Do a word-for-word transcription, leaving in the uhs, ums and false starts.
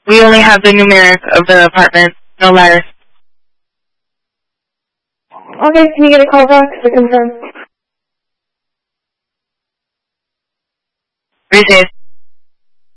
We only have the numeric of the apartment, no letters. Okay, can you get a call back to confirm? Receive.